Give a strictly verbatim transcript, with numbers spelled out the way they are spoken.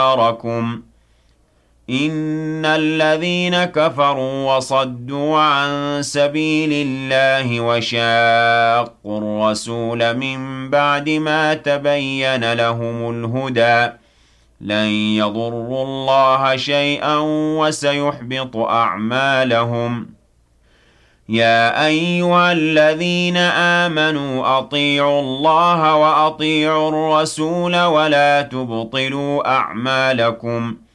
ناركم إن الذين كفروا وصدوا عن سبيل الله وشاقوا الرسول من بعد ما تبين لهم الهدى لن يضروا الله شيئا وسيحبط أعمالهم يا أيها الذين آمنوا أطيعوا الله وأطيعوا الرسول ولا تبطلوا أعمالكم